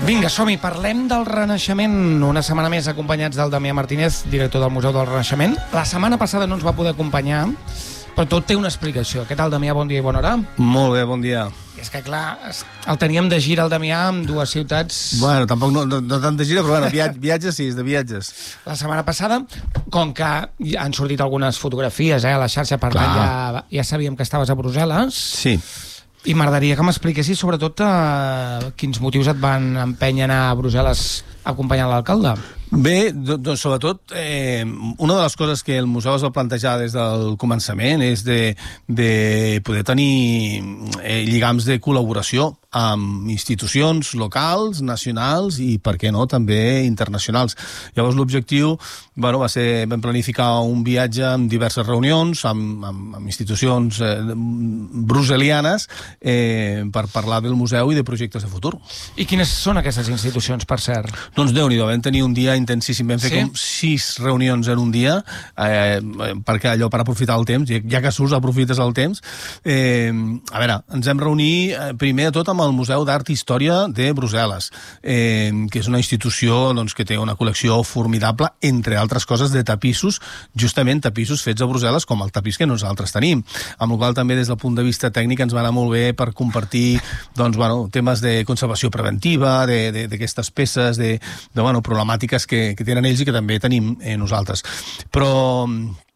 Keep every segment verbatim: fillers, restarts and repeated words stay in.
Vinga, som-hi, parlem del Renaixement. Una setmana més acompanyats del Damià Martínez, director del Museu del Renaixement. La setmana passada no ens va poder acompanyar, però tot té una explicació. Què tal, Damià? Bon dia i bona hora. Molt bé, bon dia. És que, clar, el teníem de gira, el Damià, amb dues ciutats... Bueno, tampoc no, no, no tant de gira, però bueno, viatges, viatges sí, és de viatges. La setmana passada, com que han sortit algunes fotografies eh, a la xarxa parlant, ja, ja sabíem que estaves a Brussel·les. Sí. I m'agradaria que m'expliquessis sobretot eh, quins motius et van empènyer a anar a Brussel·les acompanyant l'alcalde. Bé, doncs, sobretot, eh, una de les coses que el museu es va plantejar des del començament és de, de poder tenir eh, lligams de col·laboració amb institucions locals, nacionals i, per què no, també internacionals. Llavors, l'objectiu, bueno, va ser, vam planificar un viatge amb diverses reunions, amb, amb, amb institucions eh, brusselianes, eh, per parlar del museu i de projectes de futur. I quines són aquestes institucions, per cert? Doncs Déu-n'hi-do, vam tenir un dia intensíssim, vam fer sí? com sis reunions en un dia, eh, perquè allò per aprofitar el temps, ja que surts aprofites el temps. Eh, a veure, ens hem reunit eh, primer de tot amb el Museu d'Art i Història de Brussel·les, eh, que és una institució doncs, que té una col·lecció formidable, entre altres coses, de tapissos, justament tapissos fets a Brussel·les, com el tapís que nosaltres tenim, amb el qual també des del punt de vista tècnic ens va anar molt bé per compartir doncs, bueno, temes de conservació preventiva, d'aquestes peces, de, de bueno, problemàtiques que, que tenen ells i que també tenim eh, nosaltres. Però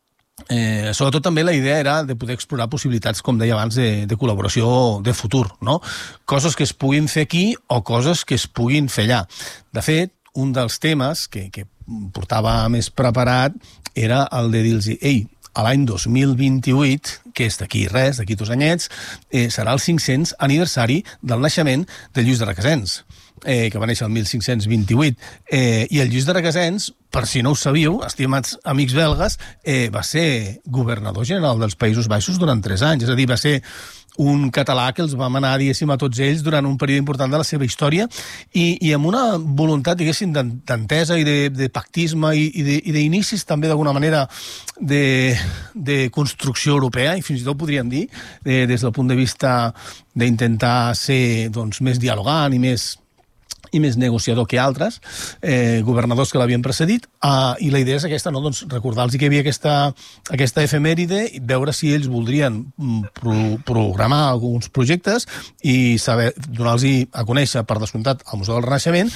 Eh, sobretot també la idea era de poder explorar possibilitats, com deia abans, de, de col·laboració de futur, no? Coses que es puguin fer aquí o coses que es puguin fer allà. De fet, un dels temes que, que portava més preparat era el de dir-los, ei, a l'any dos mil vint-i-vuit, que és d'aquí res, d'aquí dos anyets, eh, serà el cinc-cents aniversari del naixement de Lluís de Requesens, eh, que va néixer el mil cinc-cents vint-i-vuit. Eh, I el Lluís de Requesens, per si no ho sabíeu, estimats amics belgues, eh, va ser governador general dels Països Baixos durant tres anys. És a dir, va ser un català que els va manar, diguéssim, a tots ells durant un període important de la seva història i, i amb una voluntat, diguéssim, d'entesa i de, de pactisme i, i d'inicis també, d'alguna manera, de, de construcció europea, i fins i tot podríem dir, de, des del punt de vista d'intentar ser doncs, més dialogant i més i més negociador que altres, eh, governadors que l'havien precedit, eh, i la idea és aquesta, no? Doncs recordar-los que hi havia aquesta, aquesta efemèride i veure si ells voldrien pro, programar alguns projectes i saber donar-los a conèixer, per descomptat, al Museu del Renaixement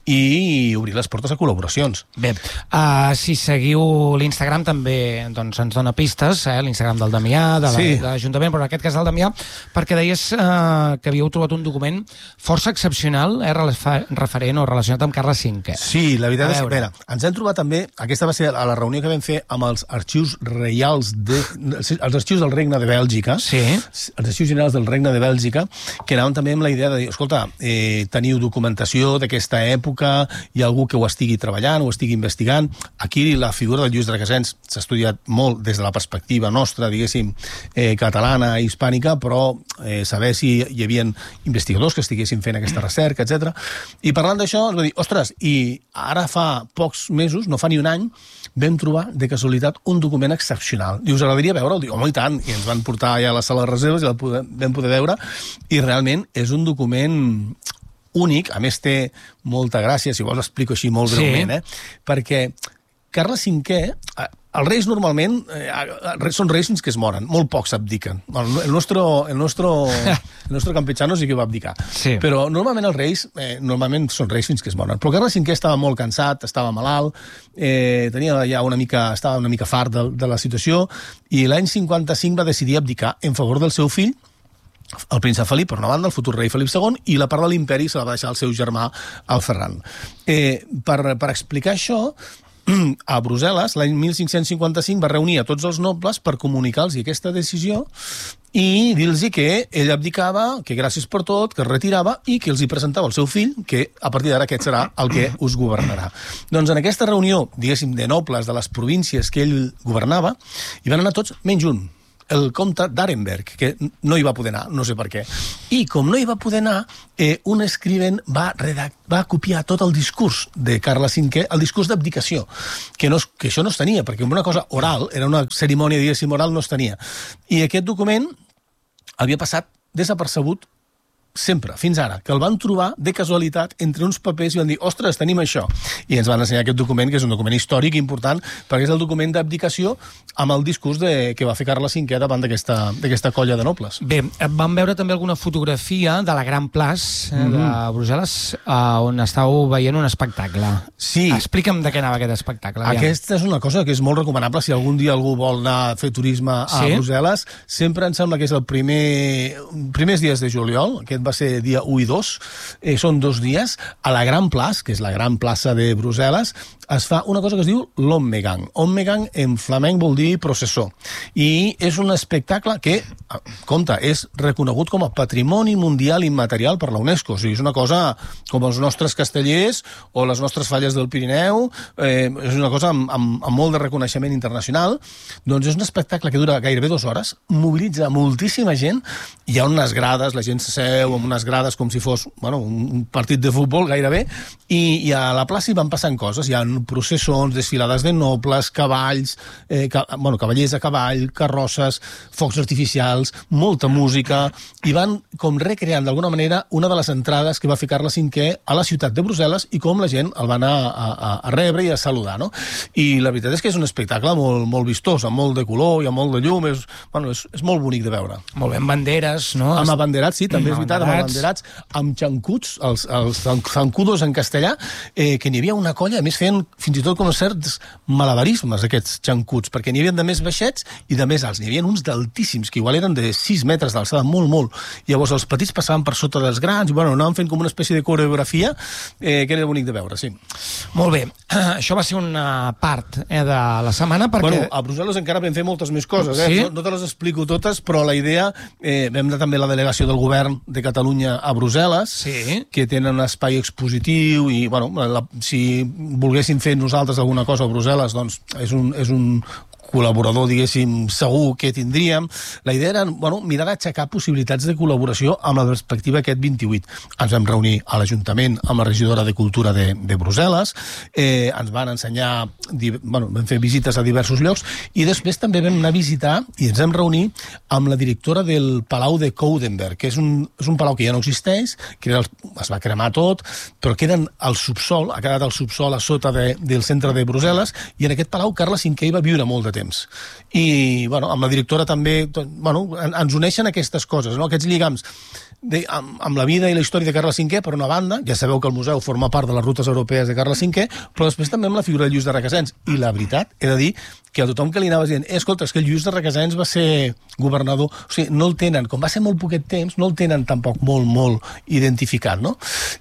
i obrir les portes a col·laboracions. Bé, uh, si seguiu l'Instagram també doncs, ens dona pistes, eh? l'Instagram del Damià, de l'Ajuntament, sí. Però en aquest cas del Damià, perquè deies uh, que havíeu trobat un document força excepcional, eh? referent o relacionat amb Carles cinquè. Sí, la veritat és que, espera, ens hem trobat també, aquesta va ser a la reunió que vam fer amb els arxius reials, de, els arxius del Regne de Bèlgica, sí. els arxius generals del Regne de Bèlgica, que anaven també amb la idea de dir, escolta, eh, teniu documentació d'aquesta època, hi ha algú que ho estigui treballant, ho estigui investigant. Aquí la figura de Lluís de Requesens s'ha estudiat molt des de la perspectiva nostra, diguéssim, eh, catalana i hispànica, però eh, saber si hi havia investigadors que estiguessin fent aquesta recerca, etcètera. I parlant d'això, es va dir, ostres, i ara fa pocs mesos, no fa ni un any, vam trobar, de casualitat, un document excepcional. I us agradaria veure'l? Diu, home, i tant. I ens van portar ja a la sala de reserves i el vam poder veure. I realment és un document únic, a més té molta gràcia, si vols explico així molt breument, sí. eh? Perquè Carles cinquè, els reis normalment eh, són reis fins que es moren, molt pocs abdiquen. El nostre, el nostre, el nostre campechano sí que va abdicar. Sí. Però normalment els reis eh, normalment són reis fins que es moren. Però Carles cinquè estava molt cansat, estava malalt, eh, tenia ja una mica, estava una mica fart de, de la situació, i l'any cinquanta-cinc va decidir abdicar en favor del seu fill, el príncep Felip, per una banda, el futur rei Felip segon, i la part de l'imperi se la va deixar el seu germà, el Ferran. Eh, per, per explicar això, a Brussel·les, l'any mil cinc-cents cinquanta-cinc, va reunir a tots els nobles per comunicar-los aquesta decisió i dir-los que ell abdicava, que gràcies per tot, que es retirava i que els hi presentava el seu fill, que a partir d'ara aquest serà el que us governarà. Doncs en aquesta reunió, diguéssim, de nobles de les províncies que ell governava, hi van anar tots menys un, el comte d'Arenberg, que no hi va poder anar, no sé per què. I com no hi va poder anar, eh, un escrivent va, redact, va copiar tot el discurs de Carles cinquè, el discurs d'abdicació, que, no, que això no es tenia, perquè una cosa oral, era una cerimònia, diguéssim, oral, no es tenia. I aquest document havia passat desapercebut sempre, fins ara, que el van trobar de casualitat entre uns papers i van dir, ostres, tenim això. I ens van ensenyar aquest document, que és un document històric important, perquè és el document d'abdicació amb el discurs de, que va fer Carles cinquè davant d'aquesta colla de nobles. Bé, vam veure també alguna fotografia de la Gran Place mm-hmm. de Brussel·les, on estàveu veient un espectacle. Sí. Explica'm de què anava aquest espectacle. Aquesta és una cosa que és molt recomanable si algun dia algú vol anar a fer turisme a sí? Brussel·les. Sempre em sembla que és el primer primers dies de juliol, aquest va ser dia u i dos, eh, són dos dies, a la Gran Place, que és la gran plaça de Brussel·les, es fa una cosa que es diu l'Ommegang. Ommegang en flamenc vol dir processó. I és un espectacle que, compte, és reconegut com a Patrimoni Mundial Immaterial per la UNESCO. O sigui, és una cosa com els nostres castellers o les nostres falles del Pirineu, eh, és una cosa amb, amb, amb molt de reconeixement internacional. Doncs és un espectacle que dura gairebé dues hores, mobilitza moltíssima gent, hi ha unes grades, la gent s'asseu amb unes grades com si fos bueno, un partit de futbol gairebé, i, i a la plaça hi van passant coses, hi ha processons, desfilades de nobles, cavalls, eh, ca, bueno, cavallers a cavall, carrosses, focs artificials, molta música, i van com recreant d'alguna manera una de les entrades que va fer Carles cinquè a la ciutat de Brussel·les i com la gent el va anar a, a, a rebre i a saludar, no? I la veritat és que és un espectacle molt, molt vistós, amb molt de color i amb molt de llum, és, bueno, és, és molt bonic de veure. Molt bé, amb banderes, no? Amb abanderats, sí, també és veritat, amb abanderats, amb xancuts, els, els zancudos en castellà, eh, que n'hi havia una colla, a més feien fins i tot com certs malabarismes, aquests xancuts, perquè n'hi havia de més baixets i de més alts. N'hi havia uns d'altíssims, que igual eren de sis metres d'alçada, molt, molt. Llavors els petits passaven per sota dels grans i bueno, anaven fent com una espècie de coreografia eh, que era bonic de veure, sí. Molt bé. Això va ser una part eh, de la setmana perquè... Bueno, a Brussel·les encara vam fer moltes més coses, eh? Sí? No, no te les explico totes, però la idea... Eh, vam anar també la delegació del govern de Catalunya a Brussel·les, sí? Que tenen un espai expositiu i, bueno, la, si volguéssim fer nosaltres alguna cosa a Brussel·les, doncs és un, és un col·laborador, diguéssim, segur que tindríem. La idea era, bueno, mirar d'aixecar possibilitats de col·laboració amb la perspectiva aquest vint-i-vuit. Ens vam reunir a l'Ajuntament amb la regidora de Cultura de, de Brussel·les, eh, ens van ensenyar, bueno, vam fer visites a diversos llocs i després també vam anar a visitar i ens vam reunir amb la directora del Palau de Coudenberg, que és un, és un palau que ja no existeix, que era el, es va cremar tot, però queden al subsol, ha quedat al subsol a sota de, del centre de Brussel·les, i en aquest palau Carles cinquè hi va viure molt de temps. I, bueno, amb la directora també, bueno, ens uneixen aquestes coses, no? Aquests lligams de, amb, amb la vida i la història de Carles cinquè, per una banda, ja sabeu que el museu forma part de les rutes europees de Carles cinquè, però després també amb la figura de Lluís de Requesens. I la veritat, he de dir que a tothom que li anava dient, eh, escolta, és que el Lluís de Requesens va ser governador, o sigui, no el tenen, com va ser molt poquet temps, no el tenen tampoc molt, molt identificat, no?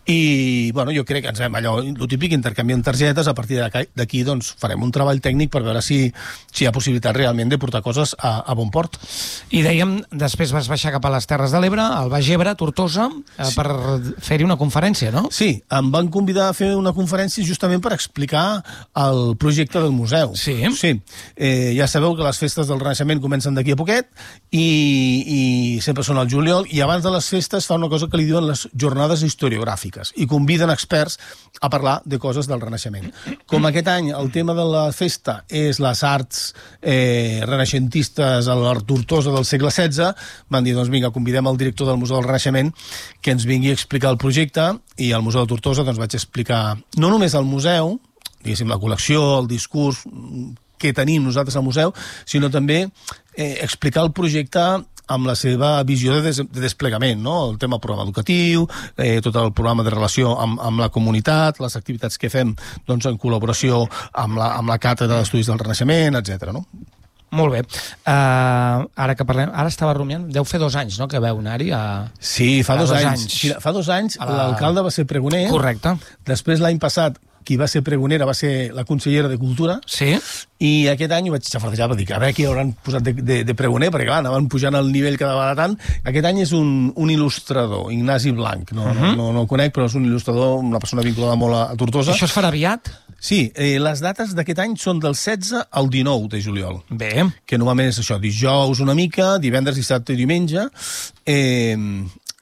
I, bueno, jo crec que ens vam allò, el típic, intercanviem targetes, a partir d'aquí, doncs, farem un treball tècnic per veure si, si hi ha possibilitat realment de portar coses a, a bon port. I dèiem, després vas baixar cap a les Terres de l'Ebre, al Baix Ebre, Tortosa, eh, sí. per fer-hi una conferència, no? Sí, em van convidar a fer una conferència justament per explicar el projecte del museu. Sí? Sí. Eh, ja sabeu que les festes del Renaixement comencen d'aquí a poquet i, i sempre són al juliol, i abans de les festes fa una cosa que li diuen les jornades historiogràfiques i conviden experts a parlar de coses del Renaixement. Com aquest any el tema de la festa és les arts eh, renaixentistes a la Tortosa del segle setze, van dir, doncs vinga, convidem el director del Museu del Renaixement que ens vingui a explicar el projecte, i al Museu de Tortosa doncs vaig explicar no només el museu, diguéssim, la col·lecció, el discurs que tenim nosaltres al museu, sinó també eh, explicar el projecte amb la seva visió de, des, de desplegament, no? El tema programa educatiu, eh, tot el programa de relació amb, amb la comunitat, les activitats que fem doncs, en col·laboració amb la, amb la càtedra d'estudis del Renaixement, etcètera, no? Molt bé. Uh, ara que parlem, ara estava rumiant, deu fer dos anys, no?, que veu anar-hi a... Sí, fa dos, dos anys. anys. Sí, fa dos anys la... l'alcalde va ser pregoner. Correcte. Després, l'any passat, qui va ser pregonera va ser la consellera de Cultura. Sí. I aquest any ho vaig xafardejar per dir que a veure qui hauran posat de, de, de pregoner, perquè clar, anaven pujant el nivell cada vegada tant. Aquest any és un, un il·lustrador, Ignasi Blanc. No, uh -huh. no, no, no el conec, però és un il·lustrador, una persona vinculada molt a, a Tortosa. I això es farà aviat? Sí, eh, les dates d'aquest any són del setze al dinou de juliol. Bé. Que normalment és això, dijous una mica, divendres, dissabte i diumenge. Eh,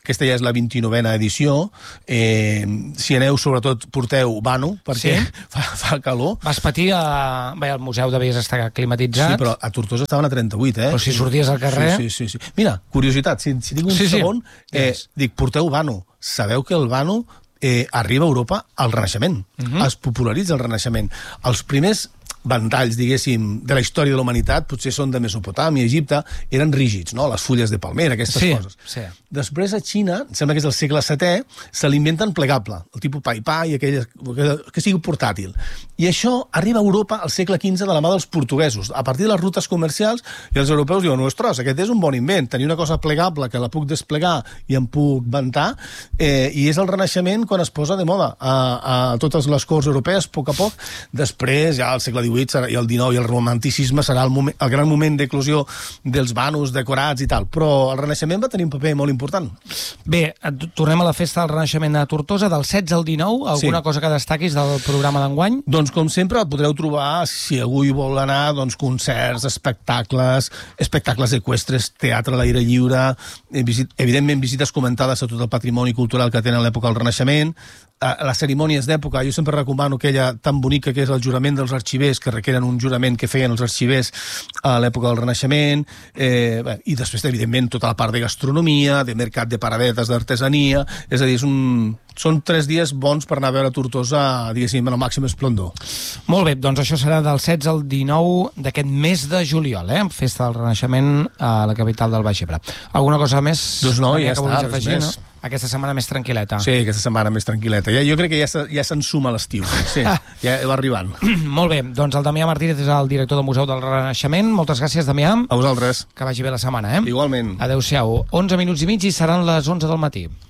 aquesta ja és la vint-i-novena edició. Eh, si aneu, sobretot, porteu vano, perquè sí. fa, fa calor. Vas patir a... Bé, el museu devies estar climatitzat. Sí, però a Tortosa estaven a trenta-vuit, eh? Però si sorties al carrer... Sí, sí, sí. sí. Mira, curiositat, si, si dic un sí, segon, sí. eh, yes. dic, porteu vano. Sabeu que el vano eh, arriba a Europa al Renaixement. Uh -huh. Es popularitza el Renaixement. Els primers ventalls, diguéssim, de la història de la humanitat, potser són de Mesopotàmia, Egipte, eren rígids, no? Les fulles de palmera, aquestes sí, coses. Sí. Després a Xina, em sembla que és el segle setè, se l'inventen plegable, el tipus pai-pai, aquell, que sigui portàtil. I això arriba a Europa al segle quinze de la mà dels portuguesos. A partir de les rutes comercials, i els europeus diuen, ostres, aquest és un bon invent, tenir una cosa plegable que la puc desplegar i em puc ventar, eh, i és el Renaixement quan es posa de moda a, a totes les corts europees, a poc a poc. Després, ja al segle divuit i el dinou i el romanticisme serà el, moment, el gran moment d'eclosió dels vanos decorats i tal, però el Renaixement va tenir un paper molt important. Bé, tornem a la festa del Renaixement a Tortosa, del setze al dinou, alguna sí. cosa que destaquis del programa d'enguany? Doncs com sempre podreu trobar, si algú hi vol anar, doncs concerts, espectacles, espectacles eqüestres, teatre a l'aire lliure, visit, evidentment visites comentades a tot el patrimoni cultural que tenen l'època del Renaixement, a les cerimònies d'època, jo sempre recomano aquella tan bonica que és el jurament dels arxivers, que requeren un jurament que feien els arxivers a l'època del Renaixement, eh, bé, i després, evidentment, tota la part de gastronomia, de mercat de paradetes, d'artesania, és a dir, és un... són tres dies bons per anar a veure Tortosa, diguéssim, en el màxim esplendor. Molt bé, doncs això serà del setze al dinou d'aquest mes de juliol, eh? Festa del Renaixement a la capital del Baix Ebre. Alguna cosa més? Doncs no, ja està, afegir, no? Aquesta setmana més tranquil·leta. Sí, aquesta setmana més tranquil·leta. Ja, jo crec que ja, se, ja se'n suma l'estiu. Sí, ja va arribant. Molt bé, doncs el Damià Martínez és el director del Museu del Renaixement. Moltes gràcies, Damià. A vosaltres. Que vagi bé la setmana, eh? Igualment. Adéu-siau. onze minuts i mig i seran les onze del matí.